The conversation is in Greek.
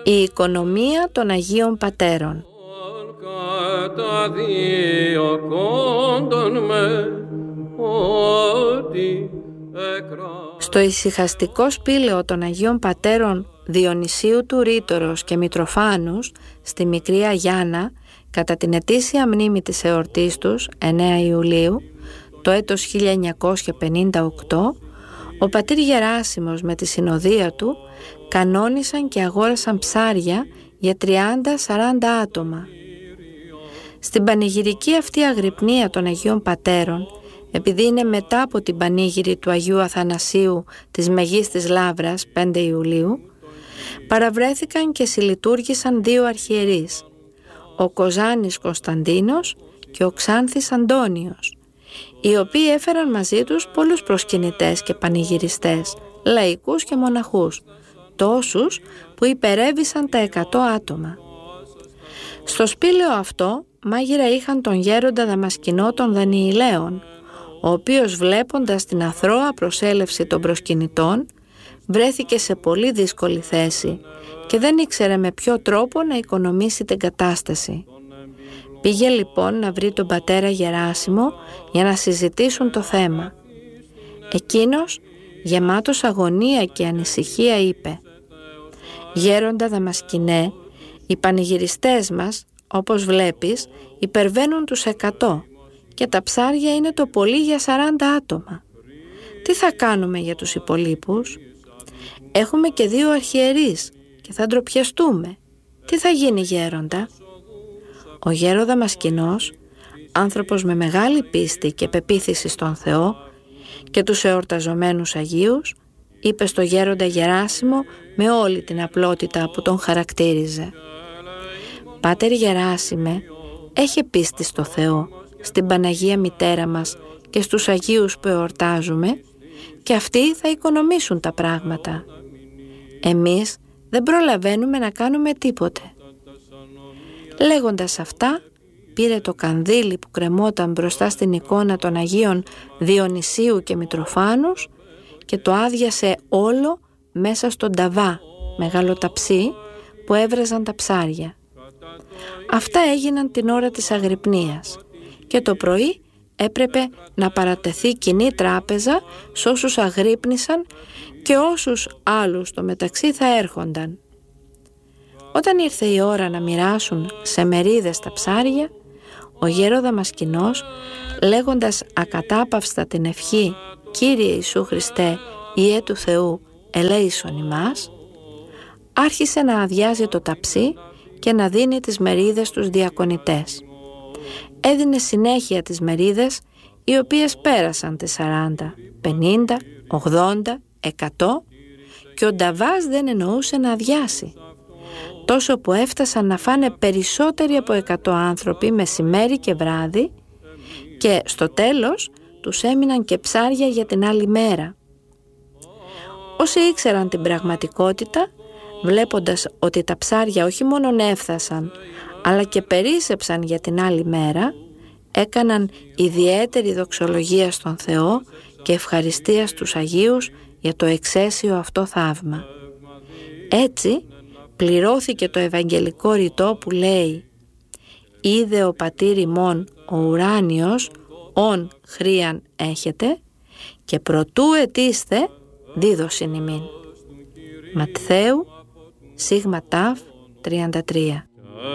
Η οικονομία των Αγίων Πατέρων. Στο ησυχαστικό σπήλαιο των Αγίων Πατέρων Διονυσίου του Ρήτορος και Μητροφάνους στη Μικρή Αγιάνα, κατά την ετήσια μνήμη της εορτής τους 9 Ιουλίου το έτος 1958, ο πατήρ Γεράσιμος με τη συνοδεία του κανόνισαν και αγόρασαν ψάρια για 30-40 άτομα. Στην πανηγυρική αυτή αγρυπνία των Αγίων Πατέρων, επειδή είναι μετά από την πανήγυρη του Αγίου Αθανασίου της Μεγίστης Λαύρας 5 Ιουλίου, παραβρέθηκαν και συλλειτούργησαν δύο αρχιερείς, ο Κοζάνης Κωνσταντίνος και ο Ξάνθης Αντώνιος, οι οποίοι έφεραν μαζί τους πολλούς προσκυνητές και πανηγυριστές, λαϊκούς και μοναχούς, τόσους που υπερέβησαν τα 100 άτομα. Στο σπήλαιο αυτό μάγειρα είχαν τον γέροντα Δαμασκηνό των Δανιηλαίων, ο οποίος, βλέποντας την αθρώα προσέλευση των προσκυνητών, βρέθηκε σε πολύ δύσκολη θέση και δεν ήξερε με ποιο τρόπο να οικονομήσει την κατάσταση. Πήγε λοιπόν να βρει τον πατέρα Γεράσιμο για να συζητήσουν το θέμα. Εκείνος, γεμάτος αγωνία και ανησυχία, είπε: «Γέροντα Δαμασκηνέ, οι πανηγυριστές μας, όπως βλέπεις, υπερβαίνουν τους 100 και τα ψάρια είναι το πολύ για 40 άτομα. Τι θα κάνουμε για τους υπολείπους? Έχουμε και 2 αρχιερείς και θα ντροπιαστούμε. Τι θα γίνει, γέροντα?» Ο γέροντα Δαμασκηνός, άνθρωπος με μεγάλη πίστη και πεποίθηση στον Θεό και τους εορταζομένους Αγίους, είπε στο γέροντα Γεράσιμο με όλη την απλότητα που τον χαρακτήριζε: «Πάτερ Γεράσιμε, έχε πίστη στο Θεό, στην Παναγία Μητέρα μας και στους Αγίους που εορτάζουμε, και αυτοί θα οικονομήσουν τα πράγματα. Εμείς δεν προλαβαίνουμε να κάνουμε τίποτε». Λέγοντας αυτά, πήρε το κανδύλι που κρεμόταν μπροστά στην εικόνα των Αγίων Διονυσίου και Μητροφάνους και το άδειασε όλο μέσα στον ταβά, μεγάλο ταψί, που έβραζαν τα ψάρια. Αυτά έγιναν την ώρα της αγρυπνίας και το πρωί έπρεπε να παρατεθεί κοινή τράπεζα σ' όσους αγρύπνησαν και όσους άλλους στο μεταξύ θα έρχονταν. Όταν ήρθε η ώρα να μοιράσουν σε μερίδες τα ψάρια, ο γέροντα Δαμασκηνός, λέγοντας ακατάπαυστα την ευχή «Κύριε Ιησού Χριστέ, Υιέ του Θεού, ελέησον ημάς», άρχισε να αδειάζει το ταψί και να δίνει τις μερίδες στους διακονητές. Έδινε συνέχεια τις μερίδες, οι οποίες πέρασαν τις 40, 50, 80, 100 και ο νταβάς δεν εννοούσε να αδειάσει. Τόσο που έφτασαν να φάνε περισσότεροι από 100 άνθρωποι μεσημέρι και βράδυ, και στο τέλος τους έμειναν και ψάρια για την άλλη μέρα. Όσοι ήξεραν την πραγματικότητα, βλέποντας ότι τα ψάρια όχι μόνον έφτασαν, αλλά και περίσσεψαν για την άλλη μέρα, έκαναν ιδιαίτερη δοξολογία στον Θεό και ευχαριστία στους Αγίους για το εξαίσιο αυτό θαύμα. Έτσι πληρώθηκε το Ευαγγελικό ρητό που λέει «Είδε ο πατήρ ημών ο ουράνιος, ον χρίαν έχετε, και προτού ετήστε δίδωσιν ημίν». Ματθαίου, σίγμα τάφ 33.